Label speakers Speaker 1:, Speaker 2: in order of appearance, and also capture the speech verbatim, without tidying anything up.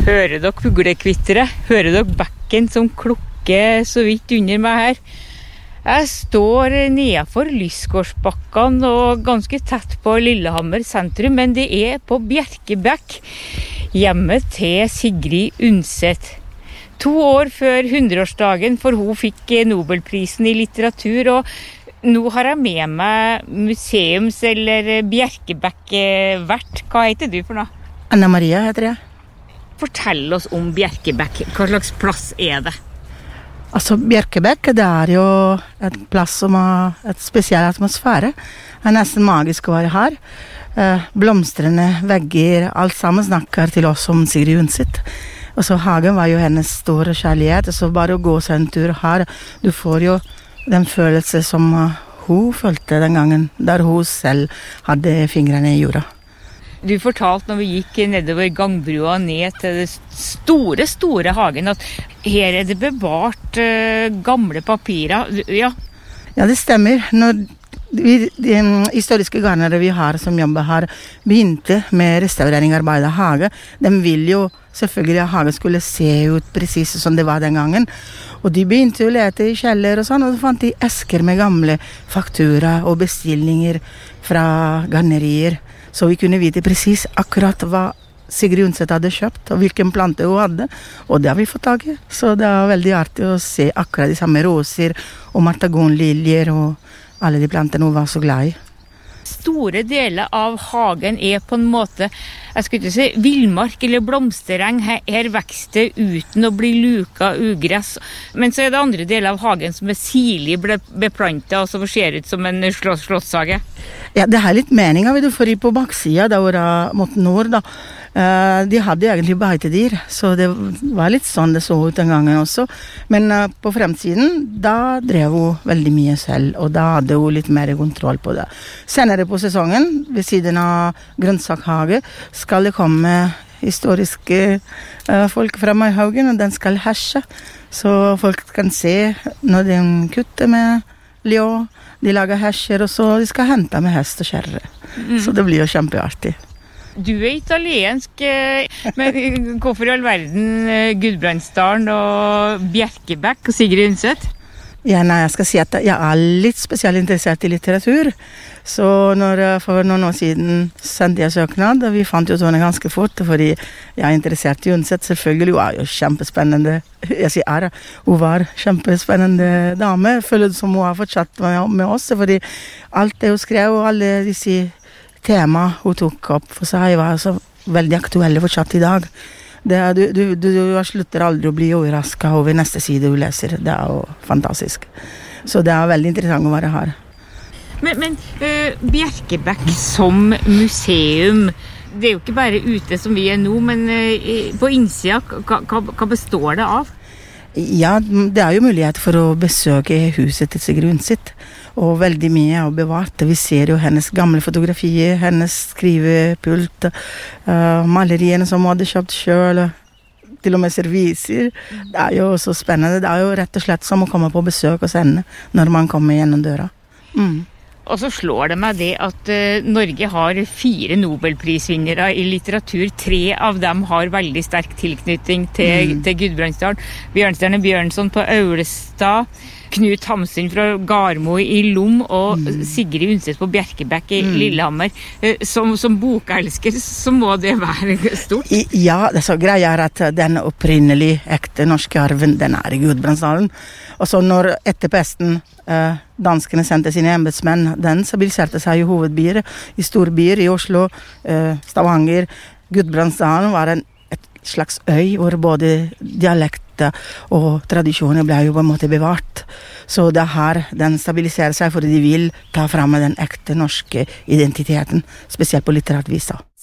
Speaker 1: Hører dere fuglekvittere? Hører dere bekken som klukker så vidt under meg her? Jeg står nedenfor Lysgårdsbakken og ganske tett på Lillehammer sentrum, men det er på Bjerkebekk, hjemmet til Sigrid Undset. To år før hundreårsdagen, for hun fikk Nobelprisen i litteratur, og nå har jeg med meg museums- eller Bjerkebekk-vert. Hva heter du for noe?
Speaker 2: Anna Maria heter jeg.
Speaker 1: Fortell oss om Bjerkebekk. Hva slags plass er det?
Speaker 2: Altså, Bjerkebekk, det er jo et plass som har et spesiell atmosfære. Det er nesten magisk å være her. Eh, blomstrende vegger, alt sammen snakker til oss om Sigrid Undset. Og så hagen var jo hennes store kjærlighet, så bare å gå seg en tur her, du får jo den følelse som hun følte den gangen, der hun selv hadde fingrene i jorda.
Speaker 1: Du fortalte når vi gikk nedover gangbrua ned til det store, store hagen, at her er det bevart uh, gamle papirer. Ja.
Speaker 2: Ja, det stemmer. Når vi, de historiske garnere vi har som jobber her, begynte med restaureringarbeid av hage, de vil jo selvfølgelig at hagen skulle se ut precis som det var den gangen. Og de begynte å lete i kjeller og sånn, og så fant de esker med gamle faktura og bestillinger fra garnerier. Så vi kunne vite precis akkurat hva Sigrid Undset hadde kjøpt, og hvilken plante hun hadde. Og det har vi fått tag i. Så det er veldig artig å se akkurat de samme roser og martagonliljer og alle de plantene hun var så glad i.
Speaker 1: Store deler av hagen er på en måte, jeg skulle ikke si, villmark eller blomstereng. Her, her vekster uten å bli luka ugress. Men så er det andre deler av hagen som er sirlig beplantet, og som ser ut som en slåss, slottshage.
Speaker 2: Ja, det er litt meningen, vet du, for på baksida, da var det mot nord, da, uh, de hadde egentlig beitedyr, så det var litt sånn det så ut den gangen også. Men uh, på fremtiden, da drev hun veldig mye selv, og da hadde hun litt mer kontroll på det. Senere på sesongen, ved siden av grønnsakshage, skal det komme historiske uh, folk fra Maihaugen, og den skal herse, så folk kan se når de kutter med ljå. De lager hesjer, og så de skal hente med hest og kjerre. Mm. Så det blir jo kjempeartig.
Speaker 1: Du er italiensk, men hvorfor i all verden Gudbrandsdalen og Bjerkebekk og Sigrid Undset?
Speaker 2: Ja, nei, jeg skal si at jeg er litt spesielt interessert i litteratur. Så når, for noen år siden sendte jeg søknad, og vi fant jo sånne ganske fort, fordi jeg er interessert i Undset. Selvfølgelig, hun er jo kjempespennende. Jeg sier ære, hun var kjempespennende dame. Jeg føler det som hun har fortsatt med, med oss, fordi alt det hun skrev, og alle disse tema hun tok opp for seg, var så veldig aktuelle fortsatt i dag. Det er, du, du, du, du slutter aldri å bli overrasket over neste side du leser. Det er jo fantastisk. Så det er veldig interessant å være her.
Speaker 1: Men, men uh, Bjerkebekk som museum, det er jo ikke bare ute som vi er nå, men uh, på innsida, hva, hva, hva består det av?
Speaker 2: Ja, det er jo mulighet for å besøke huset til Sigrid Undset, og veldig mye er bevart. Vi ser jo hennes gamle fotografier, hennes skrivepult, uh, maleriene som hun hadde kjøpt selv, til og med serviser. Det er jo så spennende. Det er jo rett og slett som å komme på besøk hos henne når man kommer gjennom døra. Mm. Og
Speaker 1: så slår det meg det at uh, Norge har fire Nobelprisvinnere i litteratur. Tre av dem har veldig sterk tilknytning til, mm. til Gudbrandsdalen. Bjørnstjerne Bjørnson på Aulestad, Knut Hamsun fra Garmo i Lom og mm. Sigrid Undset på Bjerkebekk i mm. Lillehammer. Som, som bokelsker så må det være stort. I, ja, det er så greia er at den opprinnelig ekte norske arven, den er i Gudbrandsdalen. Og så når etter pesten eh, danskene sendte sine embetsmenn, den stabiliserte seg i hovedbyer, i storbyer, i Oslo, eh, Stavanger. Gudbrandsdalen var en slags øy hvor både dialekter og tradisjoner ble jo på en måte bevart. Så det her den stabiliserer seg, for de vil ta frem den ekte norske identiteten, spesielt på litterært vis.